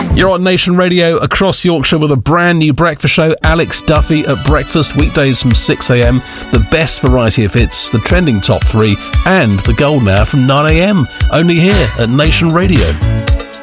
You're on Nation Radio across Yorkshire with a brand new breakfast show. Alex Duffy at breakfast, weekdays from 6am. The best variety of hits, the trending top 3, and the golden hour from 9am. Only here at Nation Radio.